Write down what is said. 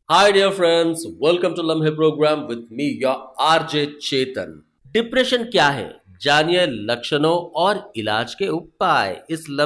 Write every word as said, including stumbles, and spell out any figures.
Hi, dear friends. Welcome to Lamhe program with me, your R J Chetan. Depression क्या है? जानिए लक्षणों और इलाज के उपाय इस